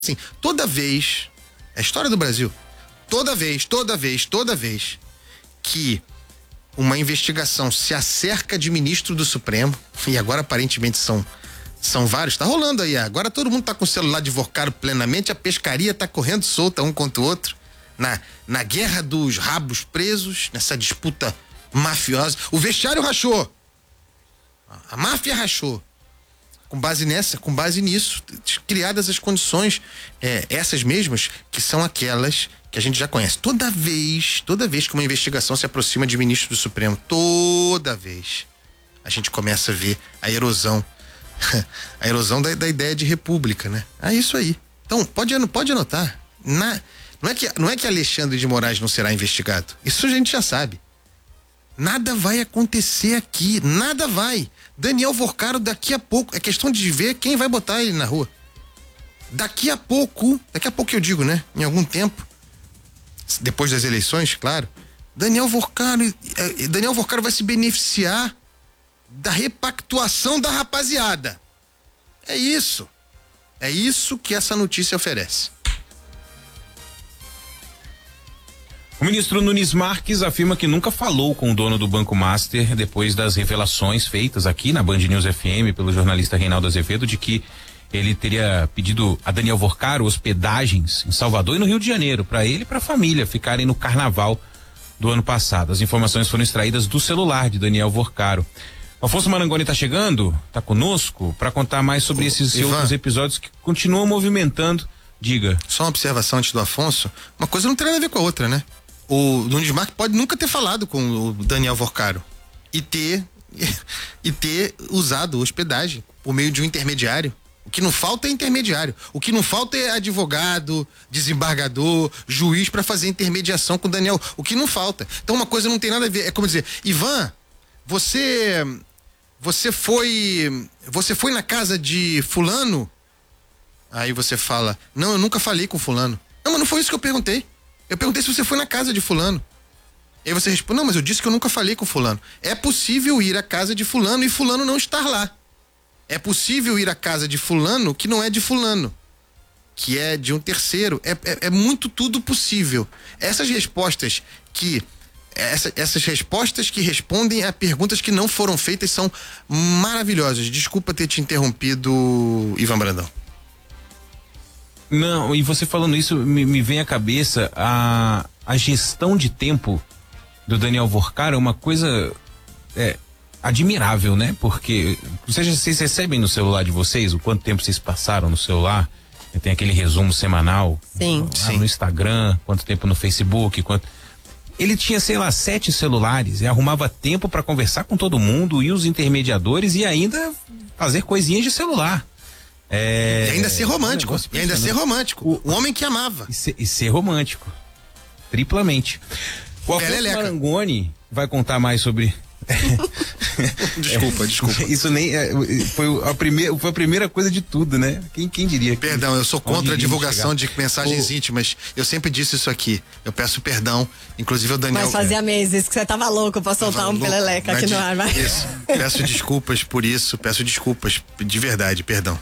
Assim, toda vez, é a história do Brasil, toda vez que uma investigação se acerca de ministro do Supremo, e agora aparentemente são vários, tá rolando aí, agora todo mundo tá com o celular divulgado plenamente, a pescaria tá correndo solta um contra o outro, na guerra dos rabos presos, nessa disputa mafiosa, o vestiário rachou, a máfia rachou. Com base nisso, criadas as condições, essas mesmas, que são aquelas que a gente já conhece. Toda vez que uma investigação se aproxima de ministro do Supremo, toda vez, a gente começa a ver a erosão da ideia de república, né? É isso aí. Então, pode anotar. Não é que Alexandre de Moraes não será investigado. Isso a gente já sabe. Nada vai acontecer aqui, nada vai. Daniel Vorcaro daqui a pouco, é questão de ver quem vai botar ele na rua. Daqui a pouco eu digo, né? Em algum tempo, depois das eleições, claro, Daniel Vorcaro vai se beneficiar da repactuação da rapaziada. É isso que essa notícia oferece. O ministro Nunes Marques afirma que nunca falou com o dono do Banco Master depois das revelações feitas aqui na Band News FM pelo jornalista Reinaldo Azevedo de que ele teria pedido a Daniel Vorcaro hospedagens em Salvador e no Rio de Janeiro para ele e para a família ficarem no carnaval do ano passado. As informações foram extraídas do celular de Daniel Vorcaro. O Afonso Marangoni está chegando, está conosco para contar mais sobre esses outros episódios que continuam movimentando. Diga. Só uma observação antes do Afonso, uma coisa não tem nada a ver com a outra, né? O Nunes Marques pode nunca ter falado com o Daniel Vorcaro e ter usado hospedagem por meio de um intermediário. O que não falta é intermediário. O que não falta é advogado, desembargador, juiz para fazer intermediação com o Daniel. O que não falta. Então uma coisa não tem nada a ver. É como dizer, Ivan, você foi na casa de fulano? Aí você fala, não, eu nunca falei com fulano. Não, mas não foi isso que eu perguntei. Eu perguntei se você foi na casa de fulano. E aí você responde, não, mas eu disse que eu nunca falei com fulano. É possível ir à casa de fulano e fulano não estar lá. É possível ir à casa de fulano que não é de fulano, que é de um terceiro. É muito tudo possível. Essas respostas que respondem a perguntas que não foram feitas são maravilhosas. Desculpa ter te interrompido, Ivan Brandão. Não, e você falando isso, me vem à cabeça a gestão de tempo do Daniel Vorcaro é uma coisa admirável, né? Porque vocês recebem no celular de vocês o quanto tempo vocês passaram no celular, tem aquele resumo semanal. Sim. No Instagram, quanto tempo no Facebook, ele tinha, 7 celulares e arrumava tempo para conversar com todo mundo e os intermediadores e ainda fazer coisinhas de celular. E ainda ser romântico. O homem que amava. E ser romântico. Triplamente. O Afonso Marangoni vai contar mais sobre. Desculpa. Isso nem foi a primeira coisa de tudo, né? Quem diria? Perdão, eu sou contra a divulgação de mensagens íntimas. Eu sempre disse isso aqui. Eu peço perdão, inclusive ao Daniel. Mas fazia meses que você tava louco pra soltar um peleleca aqui no ar, vai. Isso. Peço desculpas por isso, peço desculpas de verdade, perdão.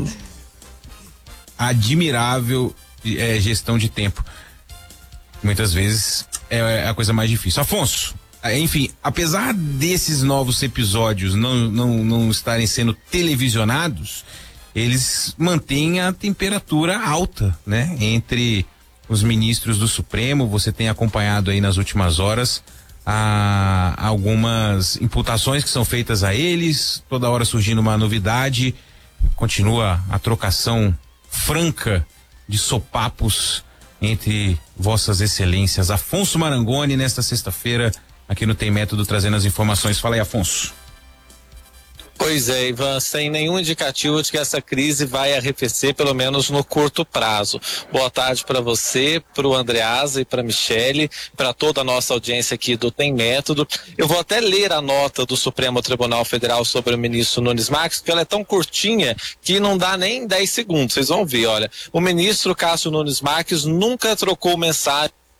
Admirável gestão de tempo. Muitas vezes é a coisa mais difícil. Afonso, enfim, apesar desses novos episódios não estarem sendo televisionados, eles mantêm a temperatura alta, né? Entre os ministros do Supremo, você tem acompanhado aí nas últimas horas algumas imputações que são feitas a eles, toda hora surgindo uma novidade, continua a trocação franca de sopapos entre vossas excelências. Afonso Marangoni, nesta sexta-feira, aqui no Tem Método, trazendo as informações. Fala aí, Afonso. Pois é, Ivan, sem nenhum indicativo de que essa crise vai arrefecer, pelo menos no curto prazo. Boa tarde para você, para o Andreasa e para a Michele, para toda a nossa audiência aqui do Tem Método. Eu vou até ler a nota do Supremo Tribunal Federal sobre o ministro Nunes Marques, porque ela é tão curtinha que não dá nem 10 segundos. Vocês vão ver, olha. O ministro Cássio Nunes Marques nunca trocou mensagem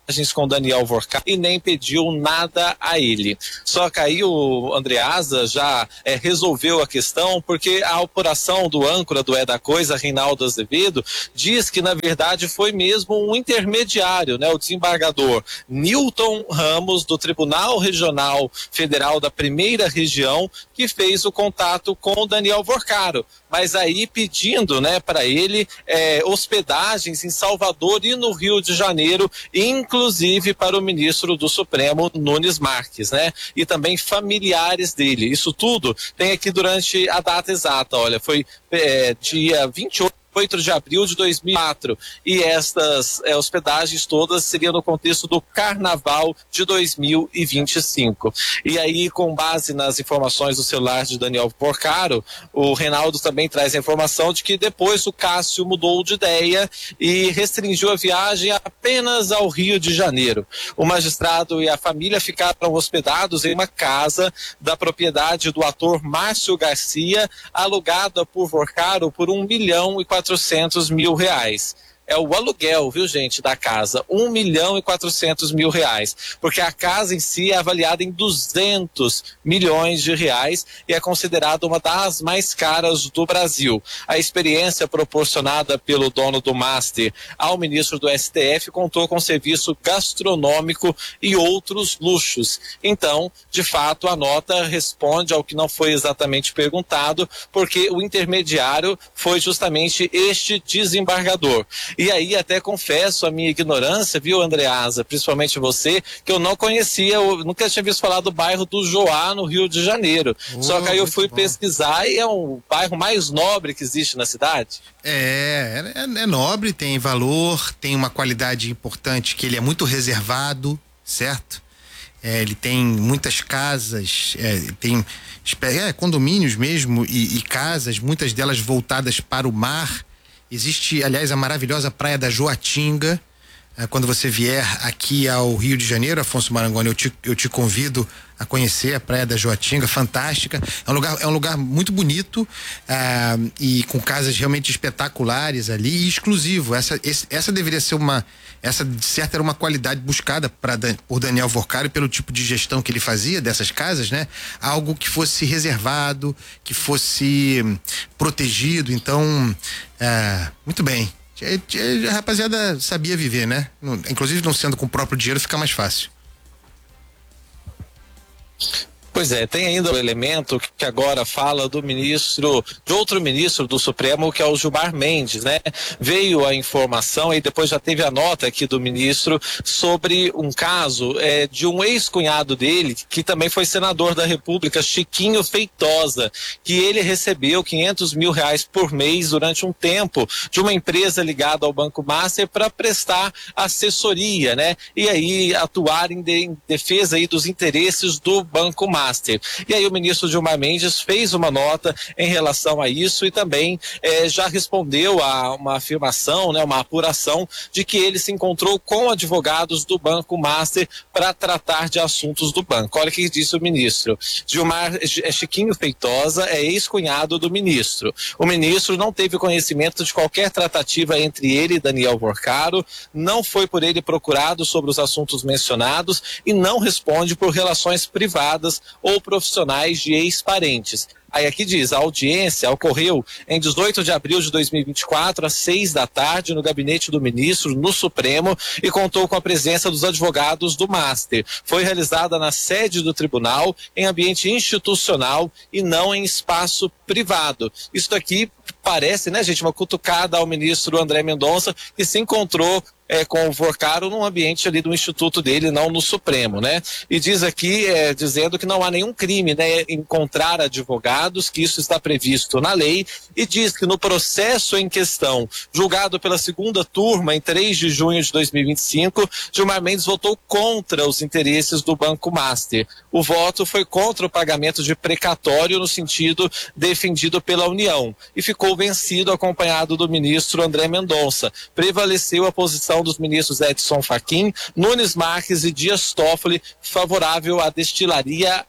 com Daniel Vorcaro e nem pediu nada a ele. Só que aí o Andreasa já resolveu a questão, porque a apuração do âncora do É da Coisa, Reinaldo Azevedo, diz que na verdade foi mesmo um intermediário, né, o desembargador Newton Ramos, do Tribunal Regional Federal da Primeira Região, que fez o contato com o Daniel Vorcaro, mas aí pedindo, né, para ele hospedagens em Salvador e no Rio de Janeiro, inclusive para o ministro do Supremo, Nunes Marques, né? E também familiares dele. Isso tudo tem aqui durante a data exata, olha, foi dia 8 de abril de 2004, e estas hospedagens todas seriam no contexto do Carnaval de 2025. E aí, com base nas informações do celular de Daniel Vorcaro, o Reinaldo também traz a informação de que depois o Cássio mudou de ideia e restringiu a viagem apenas ao Rio de Janeiro. O magistrado e a família ficaram hospedados em uma casa da propriedade do ator Márcio Garcia, alugada por Vorcaro por R$1.400.000. É o aluguel, viu, gente, da casa, R$1.400.000, porque a casa em si é avaliada em R$200 milhões e é considerada uma das mais caras do Brasil. A experiência proporcionada pelo dono do Master ao ministro do STF contou com serviço gastronômico e outros luxos. Então, de fato, a nota responde ao que não foi exatamente perguntado, porque o intermediário foi justamente este desembargador. E aí até confesso a minha ignorância, viu, Andreasa, principalmente você, que eu não conhecia, eu nunca tinha visto falar do bairro do Joá, no Rio de Janeiro. Só que aí eu fui pesquisar e é o bairro mais nobre que existe na cidade. É nobre, tem valor, tem uma qualidade importante, que ele é muito reservado, certo? Ele tem muitas casas, tem condomínios mesmo e casas, muitas delas voltadas para o mar. Existe, aliás, a maravilhosa Praia da Joatinga. Quando você vier aqui ao Rio de Janeiro, Afonso Marangoni, eu te convido a conhecer a Praia da Joatinga, fantástica. É um lugar muito bonito, e com casas realmente espetaculares ali, e exclusivo. Essa deveria ser essa de certo era uma qualidade buscada por Daniel Vorcaro, pelo tipo de gestão que ele fazia dessas casas, né? Algo que fosse reservado, que fosse protegido. Então, muito bem. A rapaziada sabia viver, né? Inclusive, não sendo com o próprio dinheiro, fica mais fácil. Pois é, tem ainda o elemento que agora fala de outro ministro do Supremo, que é o Gilmar Mendes, né? Veio a informação e depois já teve a nota aqui do ministro sobre um caso de um ex-cunhado dele, que também foi senador da República, Chiquinho Feitosa, que ele recebeu R$500 mil por mês durante um tempo de uma empresa ligada ao Banco Master para prestar assessoria, né? E aí atuar em defesa aí dos interesses do Banco Master. E aí o ministro Gilmar Mendes fez uma nota em relação a isso e também já respondeu a uma afirmação, né, uma apuração de que ele se encontrou com advogados do Banco Master para tratar de assuntos do banco. Olha o que disse o ministro. Chiquinho Feitosa é ex-cunhado do ministro. O ministro não teve conhecimento de qualquer tratativa entre ele e Daniel Vorcaro, não foi por ele procurado sobre os assuntos mencionados e não responde por relações privadas ou profissionais de ex-parentes. Aí aqui diz, a audiência ocorreu em 18 de abril de 2024, às 6 da tarde, no gabinete do ministro, no Supremo, e contou com a presença dos advogados do Master. Foi realizada na sede do tribunal, em ambiente institucional e não em espaço privado. Isso aqui parece, né, gente, uma cutucada ao ministro André Mendonça, que se encontrou com o Vorcaro num ambiente ali do instituto dele, não no Supremo, né? E diz aqui, dizendo que não há nenhum crime, né, encontrar advogados, que isso está previsto na lei, e diz que no processo em questão, julgado pela segunda turma em 3 de junho de 2025, Gilmar Mendes votou contra os interesses do Banco Master. O voto foi contra o pagamento de precatório no sentido defendido pela União e ficou vencido, acompanhado do ministro André Mendonça. Prevaleceu a posição dos ministros Edson Fachin, Nunes Marques e Dias Toffoli, favorável à destilaria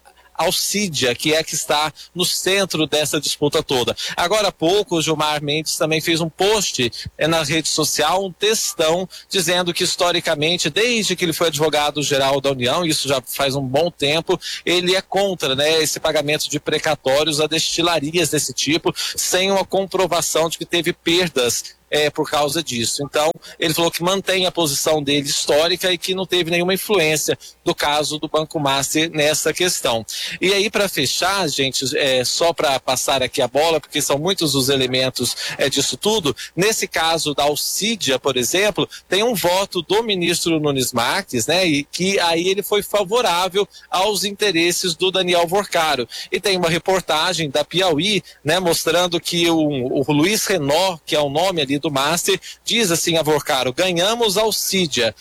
Alcídia, que está no centro dessa disputa toda. Agora há pouco, o Gilmar Mendes também fez um post na rede social, um textão, dizendo que historicamente, desde que ele foi advogado-geral da União, isso já faz um bom tempo, ele é contra, né, esse pagamento de precatórios a destilarias desse tipo, sem uma comprovação de que teve perdas por causa disso. Então, ele falou que mantém a posição dele histórica e que não teve nenhuma influência do caso do Banco Master nessa questão. E aí, para fechar, gente, só para passar aqui a bola, porque são muitos os elementos disso tudo, nesse caso da Alcídia, por exemplo, tem um voto do ministro Nunes Marques, né, e que aí ele foi favorável aos interesses do Daniel Vorcaro. E tem uma reportagem da Piauí, né, mostrando que o Luiz Renó, que é o nome ali do Master, diz assim a Vorcaro: ganhamos Alcídia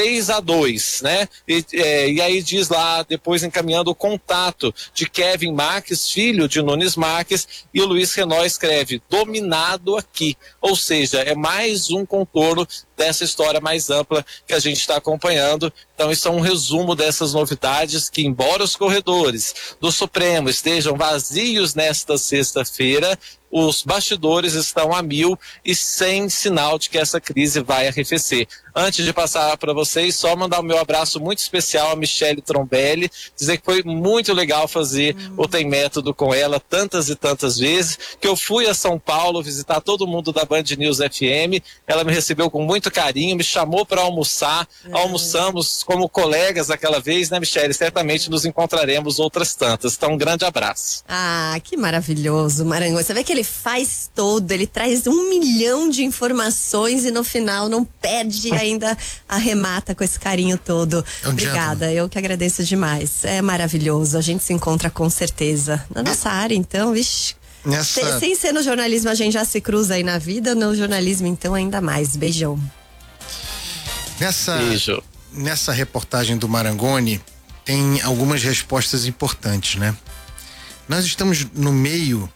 3-2, né? E aí diz lá, depois encaminhando o contato de Kevin Marques, filho de Nunes Marques, e o Luiz Renó escreve: dominado aqui. Ou seja, é mais um contorno dessa história mais ampla que a gente está acompanhando. Então, isso é um resumo dessas novidades que, embora os corredores do Supremo estejam vazios nesta sexta-feira, os bastidores estão a mil e sem sinal de que essa crise vai arrefecer. Antes de passar para vocês, só mandar o meu abraço muito especial a Michele Trombelli, dizer que foi muito legal fazer o Tem Método com ela tantas e tantas vezes, que eu fui a São Paulo visitar todo mundo da Band News FM, ela me recebeu com muito carinho, me chamou para almoçar, almoçamos como colegas aquela vez, né, Michele? Certamente nos encontraremos outras tantas. Então, um grande abraço. Ah, que maravilhoso, Maranhão. Você vê que ele faz todo, ele traz 1 milhão de informações e no final não perde, ainda arremata com esse carinho todo. Obrigada, eu que agradeço demais. É maravilhoso, a gente se encontra com certeza. Na nossa área, então, vixi. Sem ser no jornalismo, a gente já se cruza aí na vida, no jornalismo, então, ainda mais. Beijão. Beijo. Nessa reportagem do Marangoni, tem algumas respostas importantes, né? Nós estamos no meio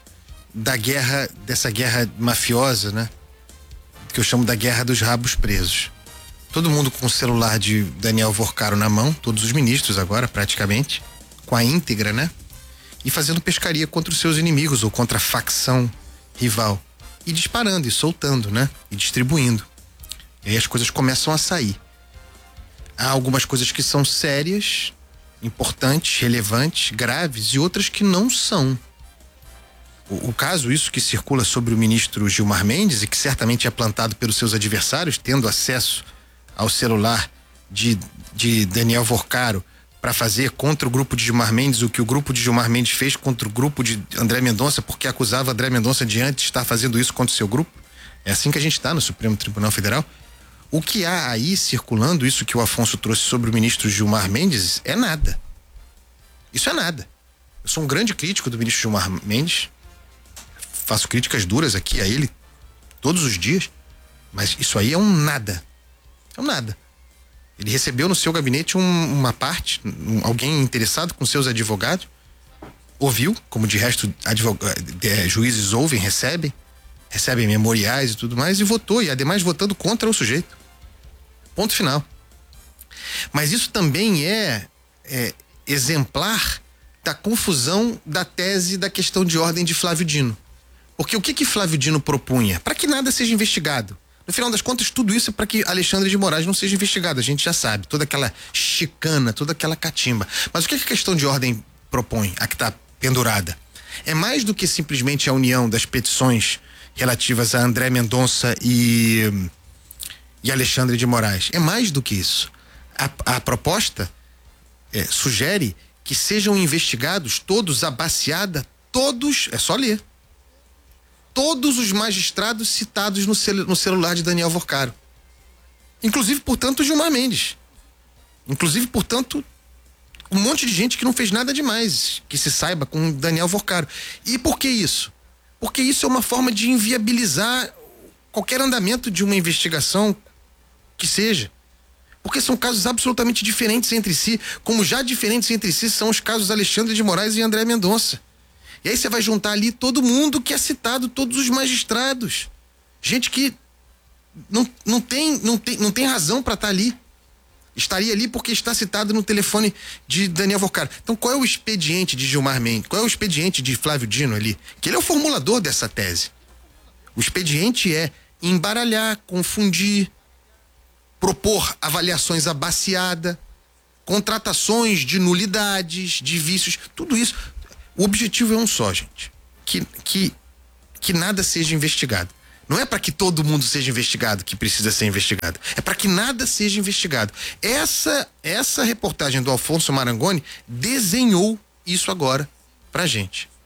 dessa guerra mafiosa, né? Que eu chamo da guerra dos rabos presos. Todo mundo com o celular de Daniel Vorcaro na mão, todos os ministros agora, praticamente, com a íntegra, né? E fazendo pescaria contra os seus inimigos ou contra a facção rival. E disparando, e soltando, né? E distribuindo. E aí as coisas começam a sair. Há algumas coisas que são sérias, importantes, relevantes, graves, e outras que não são. O caso, isso que circula sobre o ministro Gilmar Mendes, e que certamente é plantado pelos seus adversários, tendo acesso ao celular de Daniel Vorcaro para fazer contra o grupo de Gilmar Mendes o que o grupo de Gilmar Mendes fez contra o grupo de André Mendonça, porque acusava André Mendonça de antes estar fazendo isso contra o seu grupo. É assim que a gente está no Supremo Tribunal Federal. O que há aí circulando, isso que o Afonso trouxe sobre o ministro Gilmar Mendes, é nada. Isso é nada. Eu sou um grande crítico do ministro Gilmar Mendes, faço críticas duras aqui a ele todos os dias, mas isso aí é um nada. É um nada. Ele recebeu no seu gabinete uma parte, alguém interessado com seus advogados, ouviu, como de resto juízes ouvem, recebem memoriais e tudo mais, e votou, e ademais votando contra o sujeito. Ponto final. Mas isso também é exemplar da confusão da tese da questão de ordem de Flávio Dino. Porque o que Flávio Dino propunha? Para que nada seja investigado. No final das contas, tudo isso é para que Alexandre de Moraes não seja investigado. A gente já sabe, toda aquela chicana, toda aquela catimba. Mas o que a questão de ordem propõe, a que está pendurada? É mais do que simplesmente a união das petições relativas a André Mendonça e Alexandre de Moraes. É mais do que isso. A proposta sugere que sejam investigados todos, a baseada, todos, é só ler, todos os magistrados citados no celular de Daniel Vorcaro. Inclusive, portanto, Gilmar Mendes. Inclusive, portanto, um monte de gente que não fez nada demais, que se saiba, com Daniel Vorcaro. E por que isso? Porque isso é uma forma de inviabilizar qualquer andamento de uma investigação que seja. Porque são casos absolutamente diferentes entre si, como já diferentes entre si são os casos Alexandre de Moraes e André Mendonça. E aí você vai juntar ali todo mundo que é citado, todos os magistrados. Gente que não tem razão para estar ali. Estaria ali porque está citado no telefone de Daniel Vorcaro. Então, qual é o expediente de Gilmar Mendes? Qual é o expediente de Flávio Dino ali? Que ele é o formulador dessa tese. O expediente é embaralhar, confundir, propor avaliações abaciadas, contratações de nulidades, de vícios, tudo isso. O objetivo é um só, gente. Que nada seja investigado. Não é para que todo mundo seja investigado que precisa ser investigado. É para que nada seja investigado. Essa reportagem do Alfonso Marangoni desenhou isso agora pra gente.